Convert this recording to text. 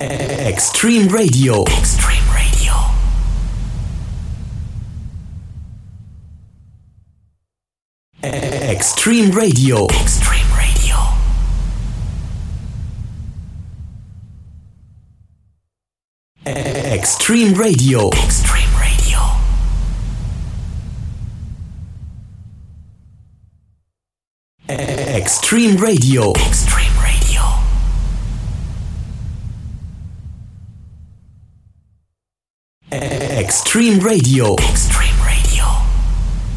Extreme Radio. Extreme Radio. Extreme Radio. Extreme Radio. Extreme Radio. Extreme Radio. Extreme Radio. Extreme Radio. Extreme Radio.